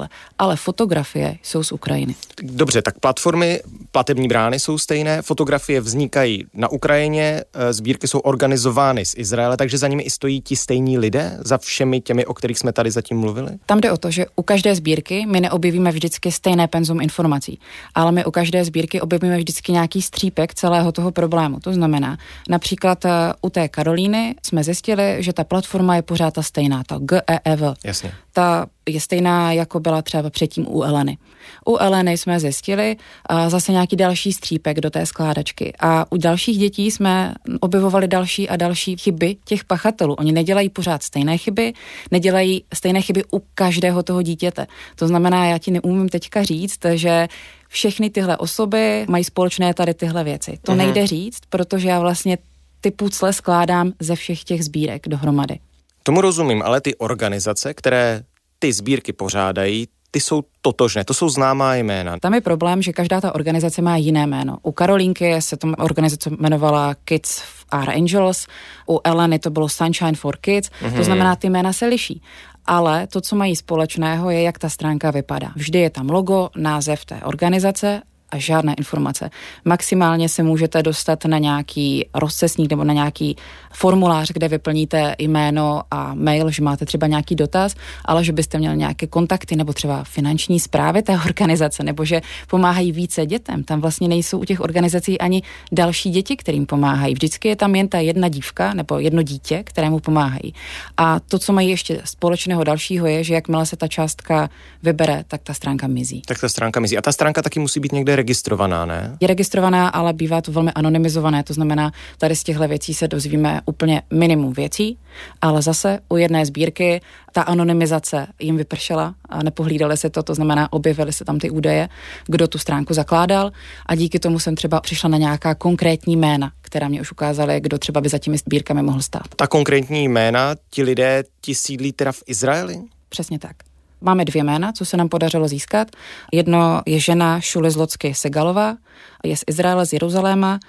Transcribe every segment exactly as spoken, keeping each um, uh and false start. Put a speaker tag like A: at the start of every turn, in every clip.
A: Izraele. Ale fotografie jsou z Ukrajiny.
B: Dobře, tak platformy, platební brány jsou stejné, fotografie vznikají na Ukrajině, sbírky jsou organizovány z Izraele, takže za nimi i stojí ti stejní lidé, za všemi těmi, o kterých jsme tady zatím mluvili?
A: Tam jde o to, že u každé sbírky my neobjevíme vždycky stejné penzum informací, ale my u každé sbírky objevíme vždycky nějaký střípek celého toho problému. To znamená, například u té Karolíny jsme zjistili, že ta platforma je pořád ta stejná, ta G E E V.
B: Jasně.
A: Ta je stejná, jako byla třeba předtím u Eleny. U Eleny jsme zjistili a zase nějaký další střípek do té skládačky. A u dalších dětí jsme objevovali další a další chyby těch pachatelů. Oni nedělají pořád stejné chyby, nedělají stejné chyby u každého toho dítěte. To znamená, já ti neumím teďka říct, že všechny tyhle osoby mají společné tady tyhle věci. To mhm. nejde říct, protože já vlastně ty pucle skládám ze všech těch sbírek dohromady.
B: Tomu rozumím, ale ty organizace, které ty sbírky pořádají, ty jsou totožné, to jsou známá jména.
A: Tam je problém, že každá ta organizace má jiné jméno. U Karolínky se to organizace jmenovala Kids are Angels, u Eleny to bylo Sunshine for Kids, mm-hmm. to znamená, ty jména se liší. Ale to, co mají společného, je, jak ta stránka vypadá. Vždy je tam logo, název té organizace a žádné informace. Maximálně se můžete dostat na nějaký rozcestník nebo na nějaký formulář, kde vyplníte jméno a mail, že máte třeba nějaký dotaz, ale že byste měli nějaké kontakty nebo třeba finanční správy té organizace, nebo že pomáhají více dětem. Tam vlastně nejsou u těch organizací ani další děti, kterým pomáhají. Vždycky je tam jen ta jedna dívka nebo jedno dítě, kterému pomáhají. A to, co mají ještě společného dalšího, je, že jakmile se ta částka vybere, tak ta stránka mizí.
B: Tak ta stránka mizí. A ta stránka taky musí být někde registrovaná, ne?
A: Je registrovaná, ale bývá to velmi anonymizované, to znamená, tady z těchto věcí se dozvíme úplně minimum věcí, ale zase u jedné sbírky ta anonymizace jim vypršela a nepohlídali se to, to znamená, objevily se tam ty údaje, kdo tu stránku zakládal a díky tomu jsem třeba přišla na nějaká konkrétní jména, která mě už ukázaly, kdo třeba by za těmi sbírkami mohl stát.
B: Ta konkrétní jména, ti lidé, ti sídlí teda v Izraeli?
A: Přesně tak. Máme dvě jména, co se nám podařilo získat. Jedno je žena Šuly Zlocky Segalová, je z Izraele, z Jeruzaléma,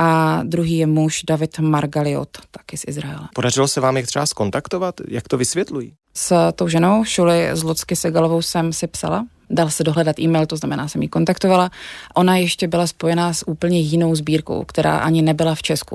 A: a druhý je muž David Margaliot, taky z Izraele.
B: Podařilo se vám je třeba zkontaktovat? Jak to vysvětlují?
A: S tou ženou Šuly Zlocky Segalovou jsem si psala. Dal se dohledat e-mail, to znamená, jsem ji kontaktovala. Ona ještě byla spojená s úplně jinou sbírkou, která ani nebyla v Česku.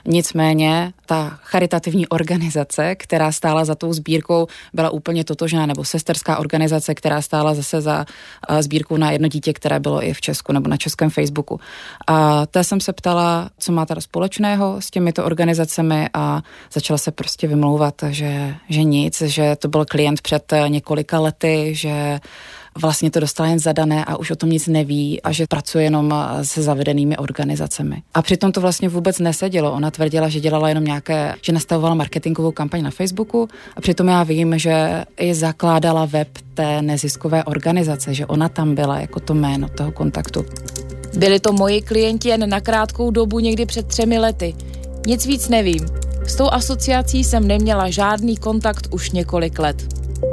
A: Nicméně ta charitativní organizace, která stála za tou sbírkou, byla úplně totožná, nebo sesterská organizace, která stála zase za sbírkou na jedno dítě, které bylo i v Česku nebo na českém Facebooku. A té jsem se ptala, co má teda společného s těmito organizacemi, a začala se prostě vymlouvat, že, že nic, že to byl klient před několika lety, že vlastně to dostala jen zadané a už o tom nic neví a že pracuje jenom se zavedenými organizacemi. A přitom to vlastně vůbec nesedělo. Ona tvrdila, že dělala jenom nějaké, že nastavovala marketingovou kampaň na Facebooku, a přitom já vím, že i zakládala web té neziskové organizace, že ona tam byla jako to jméno toho kontaktu.
C: Byli to moji klienti jen na krátkou dobu, někdy před třemi lety. Nic víc nevím. S tou asociací jsem neměla žádný kontakt už několik let.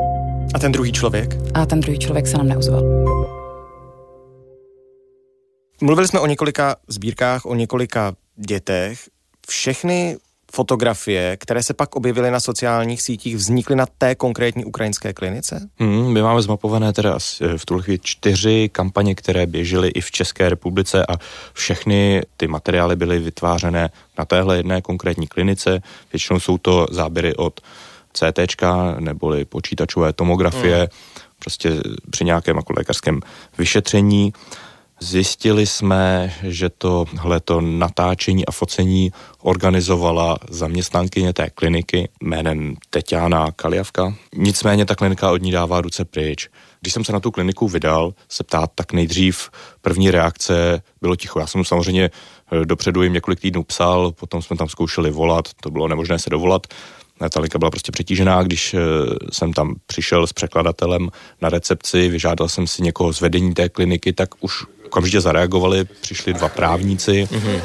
B: A ten druhý člověk?
A: A ten druhý člověk se nám neozval.
B: Mluvili jsme o několika sbírkách, o několika dětech. Všechny fotografie, které se pak objevily na sociálních sítích, vznikly na té konkrétní ukrajinské klinice?
D: Hmm, my máme zmapované teda v tuhle chvíli čtyři kampaně, které běžely i v České republice, a všechny ty materiály byly vytvářené na téhle jedné konkrétní klinice. Většinou jsou to záběry od CTčka neboli počítačové tomografie, mm. prostě při nějakém jako lékařském vyšetření. Zjistili jsme, že tohleto natáčení a focení organizovala zaměstnankyně té kliniky jménem Teťána Kaliavka. Nicméně ta klinika od ní dává ruce pryč. Když jsem se na tu kliniku vydal se ptát, tak nejdřív první reakce bylo ticho. Já jsem samozřejmě dopředu jim několik týdnů psal, potom jsme tam zkoušeli volat, to bylo nemožné se dovolat. Ta linka byla prostě přetížená, když jsem tam přišel s překladatelem na recepci, vyžádal jsem si někoho z vedení té kliniky, tak už okamžitě zareagovali, přišli dva právníci. Mm-hmm.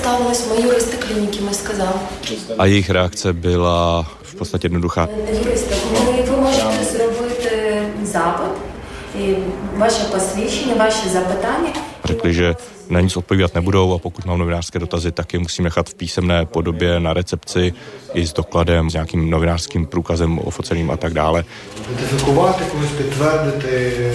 D: A jejich reakce byla v podstatě jednoduchá.
E: Vy můžete zrobit západ, vaše posvědčení, vaše zapytání.
D: Řekli, že na nic odpovídat nebudou, a pokud mám novinářské dotazy, tak je musím nechat v písemné podobě na recepci i s dokladem, s nějakým novinářským průkazem ofoceným a tak dále.
F: Ідентифікувати, когось підтвердити,